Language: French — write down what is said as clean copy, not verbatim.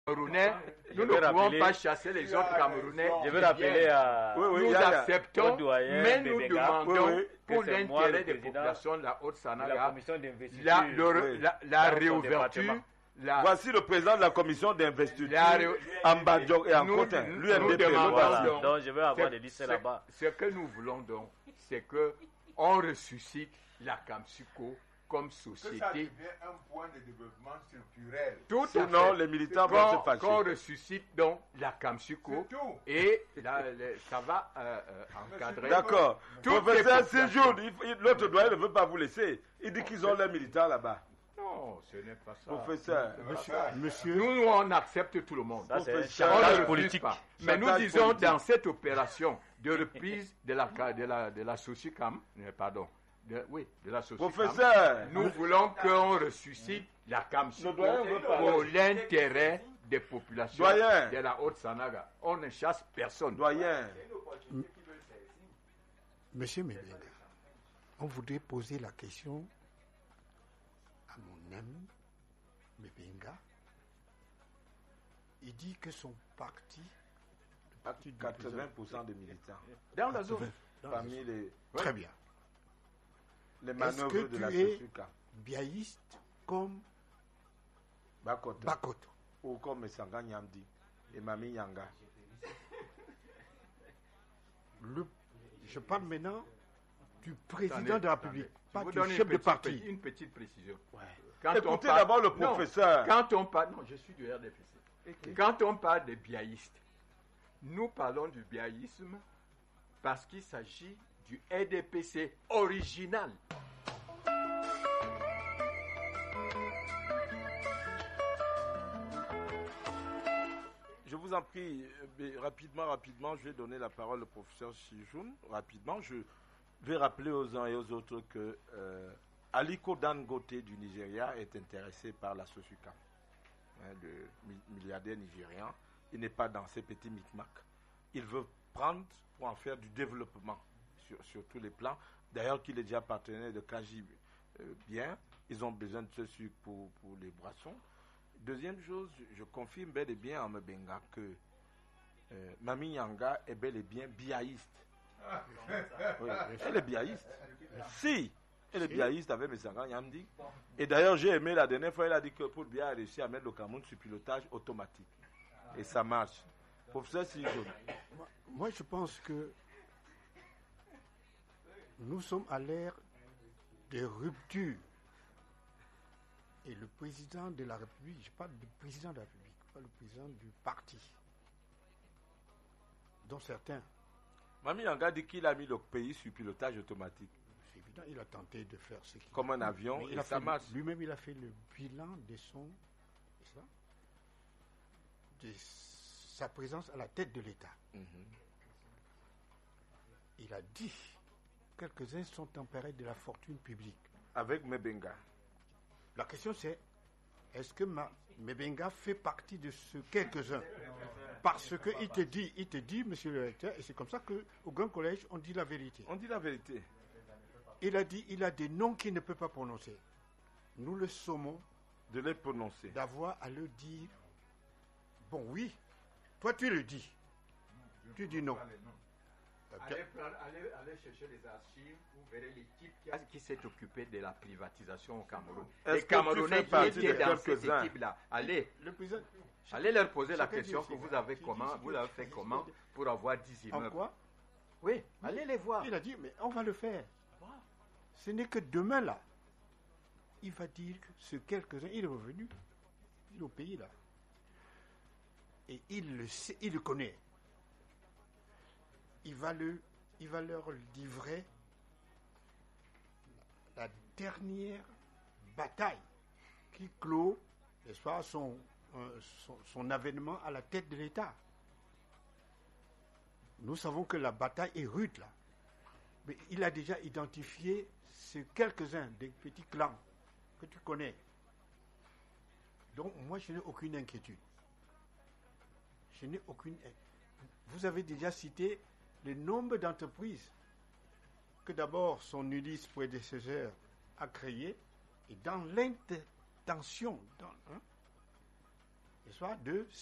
Camerounais, nous ne pouvons pas chasser les autres Camerounais. Je veux rappeler à... Nous acceptons, mais nous demandons pour l'intérêt des président populations de la Haute-Sanaga, la commission d'investiture, la réouverture. Voici le président de la commission d'investiture, Ambadjok et Ankotin. Donc je veux avoir des listes là-bas. Ce que nous voulons donc, c'est qu'on ressuscite la Kamsuko comme société. Que ça devient un point de développement structurel. Tout Sinon, les militants vont se fâcher. Qu'on ressuscite donc la Kamsuko et ça va encadrer. D'accord. Professeur Séjour, l'autre doyen ne veut pas vous laisser. Il dit qu'ils ont leurs militants là-bas. Non, ce n'est pas ça. Professeur, monsieur, nous on accepte tout le monde. Ça, c'est un chantage politique. Mais nous disons dans cette opération de reprise de la Socicam, pardon, de la Socicam, professeur, nous voulons qu'on ressuscite la Kamsuko pour l'intérêt des populations de la Haute-Sanaga. On ne chasse personne. Doyen. Monsieur Mebenga, on voudrait poser la question à mon ami Mebenga. Il dit que son parti, le parti 80% des militants dans la zone, parmi les très bien. Les manœuvres de la Sosuka. Biaïste comme Bakoto ou comme Sanga Nyamdi et Mami Nyanga. Je parle maintenant du président de la République, pas du chef de parti. Une petite précision. Ouais. Écoutez d'abord le professeur. Quand on parle, non, je suis du RDPC. Okay. Quand on parle des biaïstes, nous parlons du biaïsme parce qu'il s'agit du RDPC original. Je vous en prie, rapidement, je vais donner la parole au professeur Sijoun. Rapidement, je vais rappeler aux uns et aux autres que Aliko Dangote du Nigeria est intéressé par la Sosuka, le milliardaire nigérian. Il n'est pas dans ces petits micmacs. Il veut prendre pour en faire du développement sur tous les plans. D'ailleurs, qu'il est déjà partenaire de Kaji bien. Ils ont besoin de ce sucre pour les boissons. Deuxième chose, je confirme bel et bien à Mebenga que Mami Nyanga est bel et bien biaïste. Oui, elle est biaïste. Si, elle est biaïste avec Messanga Nyamdi. Et d'ailleurs, j'ai aimé la dernière fois, elle a dit que pour bien réussir à mettre le Cameroun sur pilotage automatique. Et ça marche. Professeur Sijoun. Moi, je pense que nous sommes à l'ère des ruptures. Et le président de la République, je parle du président de la République, pas le président du parti, dont certains. Mami Yanga dit qu'il a mis le pays sur pilotage automatique. C'est évident, il a tenté de faire ce qu'il comme un avion, et ça marche. Lui-même, il a fait le bilan de sa présence à la tête de l'État. Il a dit, quelques-uns sont tempérés de la fortune publique. Avec Mebenga. La question c'est, est-ce que Mebenga fait partie de ce quelques-uns? Parce qu'il te dit, monsieur le recteur, et c'est comme ça qu'au Grand Collège, on dit la vérité. On dit la vérité. Il a dit, il a des noms qu'il ne peut pas prononcer. Nous le sommons de les prononcer. D'avoir à le dire. Bon, oui, toi tu le dis. Tu dis non. Allez chercher les archives, vous verrez l'équipe qui s'est occupée de la privatisation au Cameroun. Les Camerounais qui étaient dans cette équipe-là. Allez leur poser la question que vous avez fait comment pour avoir 10 immeubles. En quoi? Oui, allez les voir. Il a dit, mais on va le faire. Ce n'est que demain là. Il va dire que ce quelques-uns, il est revenu. Il est au pays là. Et il le sait, il le connaît. Il va leur livrer la dernière bataille qui clôt, n'est-ce pas, son avènement à la tête de l'État. Nous savons que la bataille est rude là. Mais il a déjà identifié ces quelques-uns des petits clans que tu connais. Donc moi je n'ai aucune inquiétude. Vous avez déjà cité le nombre d'entreprises que d'abord son Ulysse prédécesseur a créé et dans l'intention, n'est-ce pas, de